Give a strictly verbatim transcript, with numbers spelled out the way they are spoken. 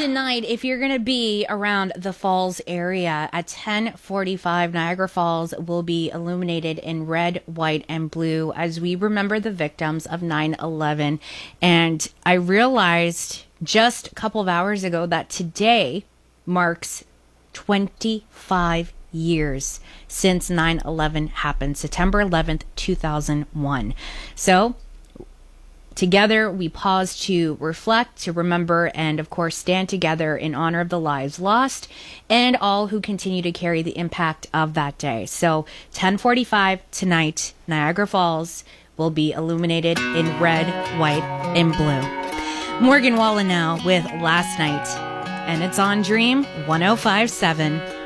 tonight, if you're going to be around the Falls area at ten forty-five, Niagara Falls will be illuminated in red, white, and blue as we remember the victims of nine eleven. And I realized just a couple of hours ago that today marks twenty-five years since nine eleven happened, September eleventh, two thousand one. So together, we pause to reflect, to remember, and of course, stand together in honor of the lives lost and all who continue to carry the impact of that day. So, ten forty-five tonight, Niagara Falls will be illuminated in red, white, and blue. Morgan Wallen now with Last Night, and it's on Dream one oh five point seven.